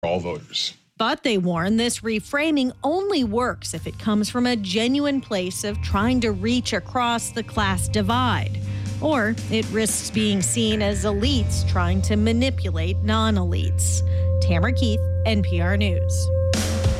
all voters. But they warn this reframing only works if it comes from a genuine place of trying to reach across the class divide. Or it risks being seen as elites trying to manipulate non-elites. Tamara Keith, NPR News.